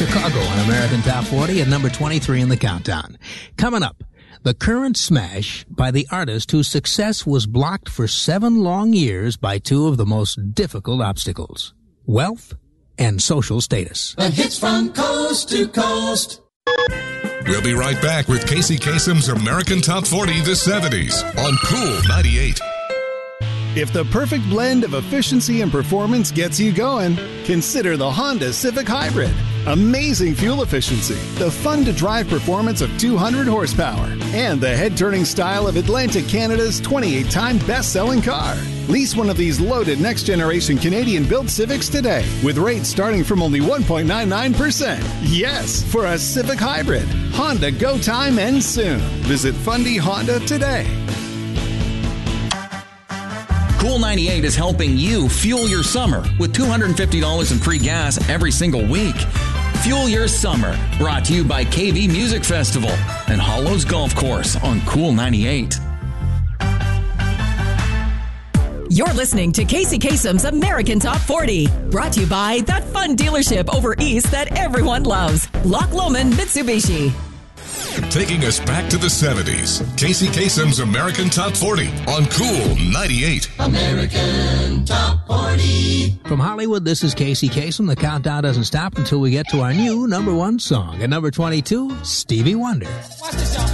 Chicago on American Top 40 at number 23 in the countdown. Coming up, the current smash by the artist whose success was blocked for 7 long years by 2 of the most difficult obstacles: wealth and social status. The hits from coast to coast. We'll be right back with Casey Kasem's American Top 40 the 70s on Cool 98. If the perfect blend of efficiency and performance gets you going, consider the Honda Civic Hybrid. Amazing fuel efficiency, the fun-to-drive performance of 200 horsepower, and the head-turning style of Atlantic Canada's 28-time best-selling car. Lease one of these loaded next-generation Canadian-built Civics today, with rates starting from only 1.99%. Yes, for a Civic Hybrid. Honda Go Time ends soon. Visit Fundy Honda today. Cool 98 is helping you fuel your summer with $250 in free gas every single week. Fuel your summer, brought to you by KV Music Festival and Hollows Golf Course on Cool 98. You're listening to Casey Kasem's American Top 40, brought to you by that fun dealership over east that everyone loves, Loch Lomond Mitsubishi. Taking us back to the 70s, Casey Kasem's American Top 40 on Cool 98. American Top 40. From Hollywood, this is Casey Kasem. The countdown doesn't stop until we get to our new number 1 song. At number 22, Stevie Wonder. Watch this, y'all.